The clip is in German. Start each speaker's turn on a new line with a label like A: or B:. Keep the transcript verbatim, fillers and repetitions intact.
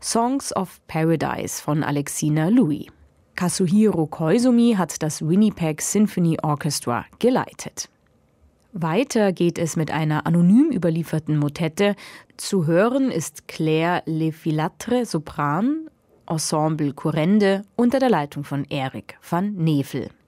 A: Songs of Paradise von Alexina Louis. Kazuhiro Koizumi hat das Winnipeg Symphony Orchestra geleitet. Weiter geht es mit einer anonym überlieferten Motette. Zu hören ist Claire Lefilatre, Sopran, Ensemble Kurrende unter der Leitung von Erik van Nevel.